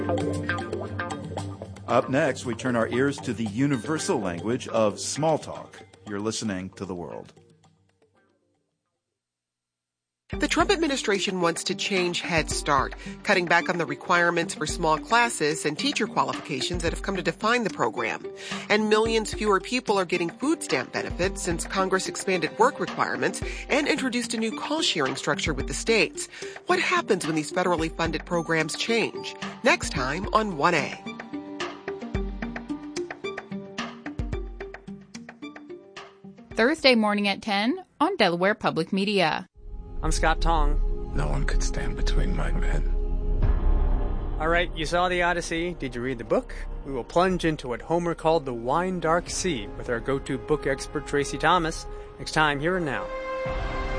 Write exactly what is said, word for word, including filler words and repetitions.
Up next, we turn our ears to the universal language of small talk. You're listening to The World. The Trump administration wants to change Head Start, cutting back on the requirements for small classes and teacher qualifications that have come to define the program. And millions fewer people are getting food stamp benefits since Congress expanded work requirements and introduced a new call-sharing structure with the states. What happens when these federally funded programs change? Next time on one A. Thursday morning at ten on Delaware Public Media. I'm Scott Tong. No one could stand between my men. All right, you saw the Odyssey. Did you read the book? We will plunge into what Homer called the wine-dark sea with our go-to book expert, Tracy Thomas, next time Here and Now.